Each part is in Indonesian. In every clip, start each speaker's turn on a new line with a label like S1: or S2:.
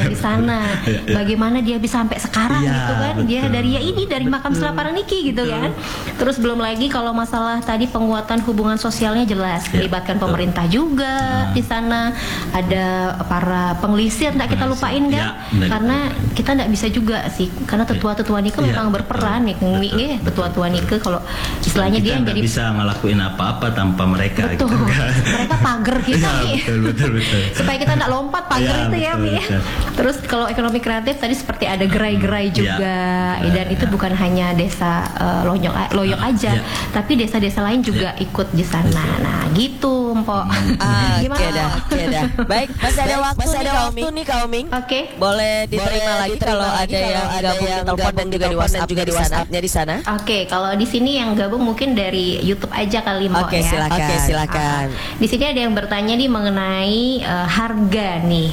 S1: di sana. Bagaimana dia bisa sampai sekarang gitu kan?
S2: Betul.
S1: Dia dari makam setelah Paraniki gitu kan. Terus belum lagi kalau masalah tadi penguatan hubungan sosialnya jelas, melibatkan pemerintah juga di sana. Ada para penglisir, tidak kita lupain kan? Karena kita tidak bisa juga sih, karena tetua-tetua Nike memang berperan nih, tetua-tetua Nike kalau istilahnya dia
S2: jadi bisa ngelakuin apa-apa tanpa mereka.
S1: Betul.
S2: Gitu kan?
S1: Mereka pagar kita nih.
S2: Betul.
S1: Supaya kita tidak lompat pagar itu ya, Mi. Terus kalau ekonomi kreatif tadi seperti ada gerai-gerai juga, dan itu bukan hanya desa Loyok aja, tapi desa-desa lain juga ikut di sana. Nah, gitu, Mpok. Gimana?
S3: Oke dah. Baik, masih ada waktu nih Kak Oming.
S1: Oke.
S3: Boleh diterima lagi kalau ada yang gabung di telepon dan juga di WhatsApp juga di WhatsApp-nya di sana.
S1: Oke, kalau di sini yang gabung mungkin dari YouTube aja kali, Mpok ya.
S3: Oke, silakan.
S1: Di sini ada yang bertanya nih mengenai harga nih.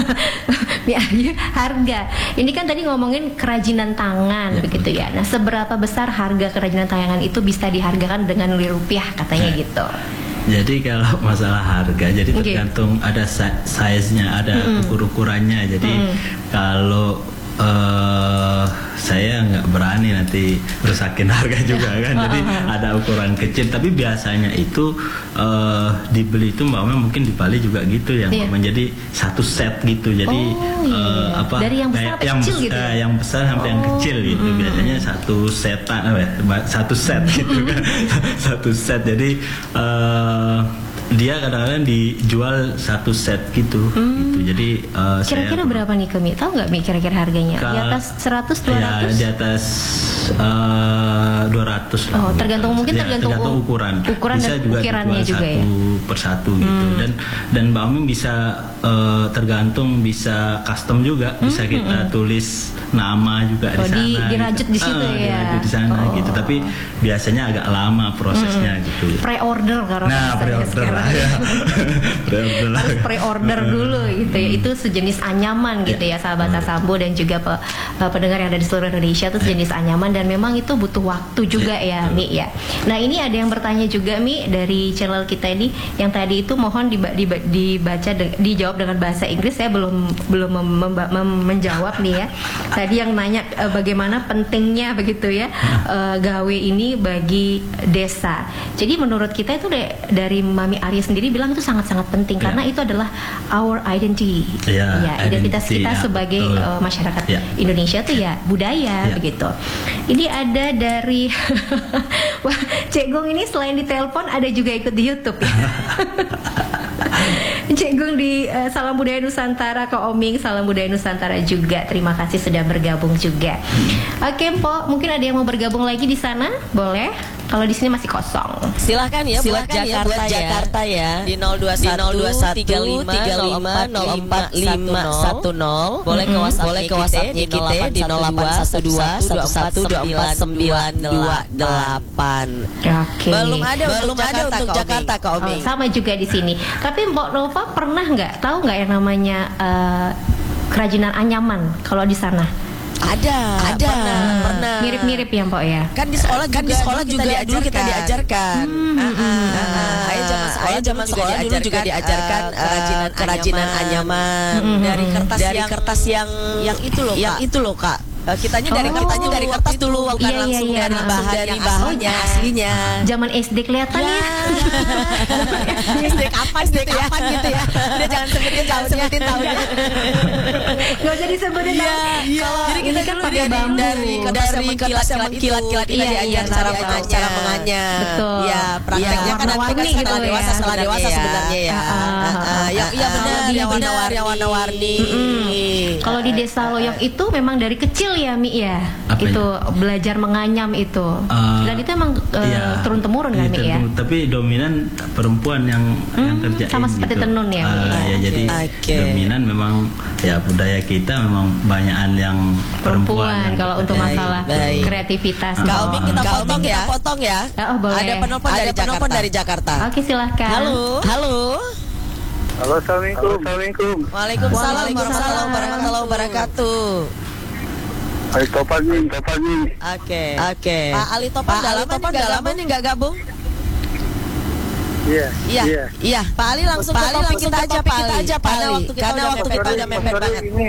S1: Harga. Ini kan tadi ngomongin kerajinan tangan begitu ya. Nah, seberapa besar harga kerajinan tangan itu bisa dihargakan dengan nilai rupiah katanya gitu.
S2: Jadi kalau masalah harga, jadi tergantung ada size-nya, ada ukur-ukurannya. Jadi kalau saya nggak berani nanti rusakin harga juga kan. Jadi ada ukuran kecil, tapi biasanya itu dibeli itu mungkin di Bali juga gitu yang menjadi satu set gitu. Jadi
S1: dari yang besar sampai kecil gitu ya?
S2: Yang besar sampai yang kecil gitu. Biasanya satu set gitu kan. Satu set. Jadi dia kadang-kadang dijual satu set gitu. Jadi
S1: kira-kira berapa nih Kemi? Tahu nggak Mi kira-kira harganya? Di atas 100, 200?
S2: Ya, di atas 200 lah.
S1: Tergantung
S2: ukuran.
S1: Bisa
S2: dan
S1: ukirannya juga ya.
S2: Satu persatu gitu. Dan Mbak Oming bisa tergantung, bisa custom juga, bisa kita tulis nama juga di sana.
S1: Dirajut di situ ya.
S2: Dirajut di sana gitu. Tapi biasanya agak lama prosesnya gitu.
S1: Pre-order karena
S2: pre-order lah ya.
S1: Harus pre-order dulu gitu ya. Itu sejenis anyaman gitu ya, sahabat Sambo dan juga pendengar yang ada di seluruh Indonesia, itu sejenis anyaman dan memang itu butuh waktu juga ya, Mi ya. Nah, ini ada yang bertanya juga, Mi, dari channel kita ini yang tadi itu mohon dijawab dengan bahasa Inggris. Saya belum menjawab nih ya. Tadi yang nanya bagaimana pentingnya begitu ya gawe ini bagi desa. Jadi menurut kita itu dari Mami Arya sendiri bilang itu sangat-sangat penting karena itu adalah our identity. Identitas kita sebagai masyarakat Indonesia tuh ya budaya begitu. Ini ada dari wah, Cek Gong ini selain di telepon ada juga ikut di YouTube ya. Cek Gong di Salam Budaya Nusantara, Kak Oming Salam Budaya Nusantara juga. Terima kasih sudah bergabung juga. Oke, Mpok, mungkin ada yang mau bergabung lagi di sana? Boleh. Kalau di sini masih kosong.
S3: Silahkan ya buat Jakarta ya. Di 021 35 04 5510. Boleh ke WhatsApp-nya kita di 0812 1124 928.
S1: Oke.
S3: Belum ada untuk Jakarta, Kak Oming.
S1: Sama juga di sini. Tapi Mbok Nova pernah tahu nggak yang namanya kerajinan anyaman kalau di sana?
S3: Ada. Pernah.
S1: Mirip-mirip ya, Mpok ya.
S3: Kan di sekolah juga dulu kita diajarkan. Ayah zaman sekolah dulu juga diajarkan kerajinan anyaman dari kertas yang itu loh, Kak. Kitanya dari kertas dulu, bukan langsung dari bahannya aslinya.
S1: Zaman SD kelihatan ya.
S3: SD kapan gitu ya. Udah jangan sebutin tahunnya.
S1: Gak usah disebutin tahunnya.
S3: Jadi kita kan pakai bambu dari kertas yang mengkilat-kilat kita diajar cara menganyam.
S1: Betul.
S3: Ya, prakteknya kan nanti setelah dewasa sebenarnya ya. Ya benar, yang warna-warni.
S1: Kalau di Desa Loyok itu memang dari kecil ya, Mi ya. Itu belajar menganyam itu. Dan itu emang turun-temurun kan, Mi ya.
S2: Tapi dominan perempuan yang kerjain.
S1: Sama seperti tenun ya, Mi ya.
S2: Jadi dominan memang ya budaya kita memang banyakan yang perempuan.
S1: Kalau untuk masalah kreativitas.
S3: Kak Oming kita potong ya.
S1: Boleh.
S3: Ada penelpon dari Jakarta.
S1: Oke, silahkan.
S3: Halo.
S4: Assalamualaikum.
S3: Waalaikumsalam warahmatullahi wabarakatuh.
S4: Ali Topan nih.
S3: Oke. Pak Ali Topan udah lama nih nggak gabung? Iya. Pak Ali langsung ke topik kita aja, Pak Ali. Karena waktu kita udah mepet banget.